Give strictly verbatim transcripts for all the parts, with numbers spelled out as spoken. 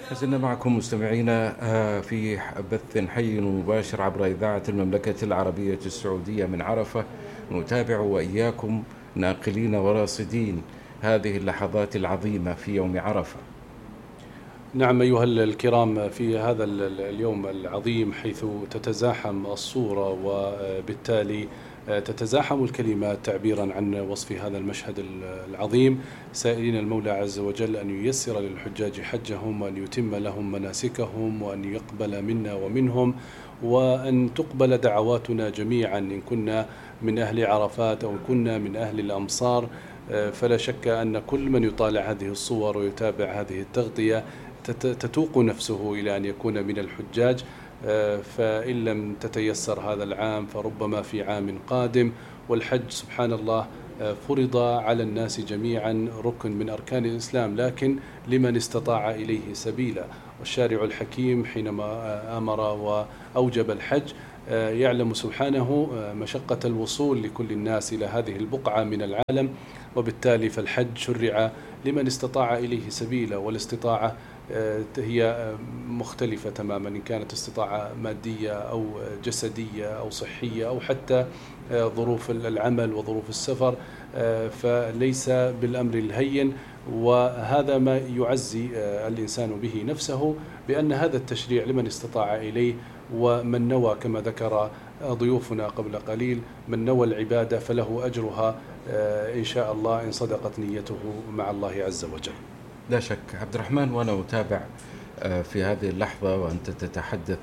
لازلنا معكم مستمعينا آه، في بث حي مباشر عبر إذاعة المملكة العربية السعودية من عرفة. نتابع وإياكم ناقلين وراصدين هذه اللحظات العظيمة في يوم عرفة. نعم أيها الكرام، في هذا اليوم العظيم حيث تتزاحم الصورة وبالتالي تتزاحم الكلمات تعبيرا عن وصف هذا المشهد العظيم، سائلين المولى عز وجل أن ييسر للحجاج حجهم وأن يتم لهم مناسكهم وأن يقبل منا ومنهم، وأن تقبل دعواتنا جميعا إن كنا من أهل عرفات أو كنا من أهل الأمصار. فلا شك أن كل من يطالع هذه الصور ويتابع هذه التغطية تتوق نفسه إلى أن يكون من الحجاج، فإن لم تتيسر هذا العام فربما في عام قادم. والحج سبحان الله فرض على الناس جميعا ركن من أركان الإسلام، لكن لمن استطاع إليه سبيلا. والشارع الحكيم حينما أمر وأوجب الحج يعلم سبحانه مشقة الوصول لكل الناس إلى هذه البقعة من العالم، وبالتالي فالحج شرع لمن استطاع إليه سبيلا. والاستطاعة هي مختلفة تماما، إن كانت استطاعة مادية أو جسدية أو صحية أو حتى ظروف العمل وظروف السفر، فليس بالأمر الهين. وهذا ما يعزي الإنسان به نفسه، بأن هذا التشريع لمن استطاع إليه، ومن نوى كما ذكر ضيوفنا قبل قليل من نوى العبادة فله أجرها إن شاء الله إن صدقت نيته مع الله عز وجل. لا شك عبد الرحمن، وأنا أتابع في هذه اللحظة وأنت تتحدث،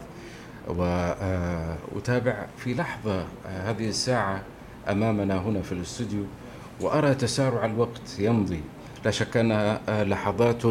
وأتابع في لحظة هذه الساعة أمامنا هنا في الاستوديو، وأرى تسارع الوقت يمضي. لا شك أنها لحظات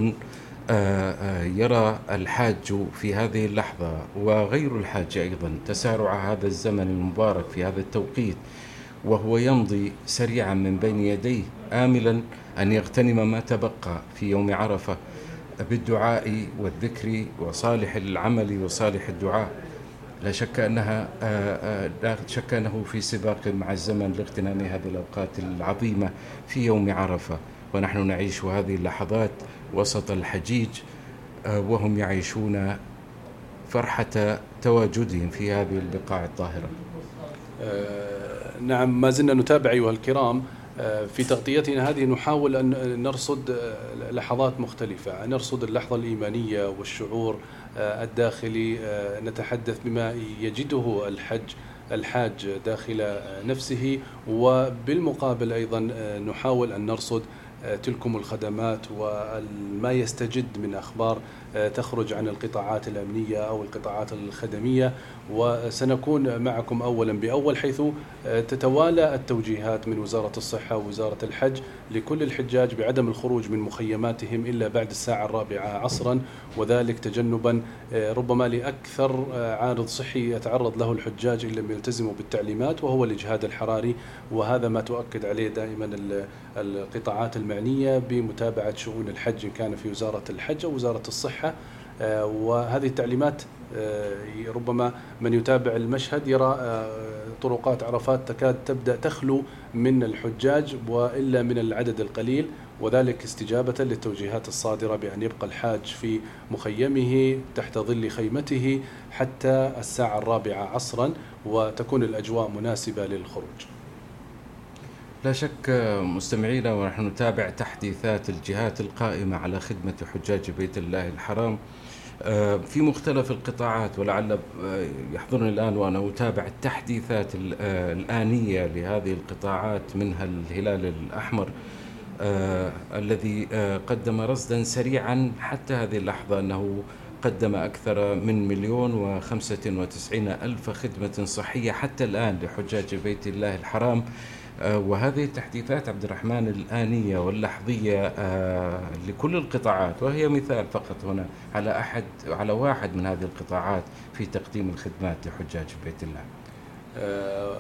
يرى الحاج في هذه اللحظة وغير الحاج أيضا تسارع هذا الزمن المبارك في هذا التوقيت، وهو يمضي سريعا من بين يديه آملا أن يغتنم ما تبقى في يوم عرفة بالدعاء والذكر وصالح العمل وصالح الدعاء. لا شك أنها لا شك أنه في سباق مع الزمن لاغتنام هذه الأوقات العظيمة في يوم عرفة، ونحن نعيش هذه اللحظات وسط الحجيج وهم يعيشون فرحة تواجدهم في هذه البقاع الطاهرة. نعم، ما زلنا نتابع أيها الكرام في تغطيتنا هذه، نحاول أن نرصد لحظات مختلفة، نرصد اللحظة الإيمانية والشعور الداخلي، نتحدث بما يجده الحج الحاج داخل نفسه، وبالمقابل أيضا نحاول أن نرصد تلكم الخدمات وما يستجد من أخبار تخرج عن القطاعات الأمنية أو القطاعات الخدمية. وسنكون معكم أولا بأول، حيث تتوالى التوجيهات من وزارة الصحة ووزارة الحج لكل الحجاج بعدم الخروج من مخيماتهم إلا بعد الساعة الرابعة عصرا، وذلك تجنبا ربما لأكثر عارض صحي يتعرض له الحجاج إن لم يلتزموا بالتعليمات، وهو الإجهاد الحراري. وهذا ما تؤكد عليه دائما القطاعات المعنية بمتابعة شؤون الحج، إن كان في وزارة الحج أو وزارة الصحة. وهذه التعليمات ربما من يتابع المشهد يرى طرقات عرفات تكاد تبدأ تخلو من الحجاج وإلا من العدد القليل، وذلك استجابة للتوجيهات الصادرة بأن يبقى الحاج في مخيمه تحت ظل خيمته حتى الساعة الرابعة عصرا، وتكون الأجواء مناسبة للخروج. لا شك مستمعينا، ونحن نتابع تحديثات الجهات القائمة على خدمة حجاج بيت الله الحرام في مختلف القطاعات، ولعل يحضرني الآن وأنا أتابع التحديثات الآنية لهذه القطاعات، منها الهلال الأحمر الذي قدم رصدا سريعا حتى هذه اللحظة أنه قدم أكثر من مليون وخمسة وتسعين ألف خدمة صحية حتى الآن لحجاج بيت الله الحرام. وهذه التحديثات عبد الرحمن الآنية واللحظية لكل القطاعات، وهي مثال فقط هنا على أحد على واحد من هذه القطاعات في تقديم الخدمات لحجاج بيت الله.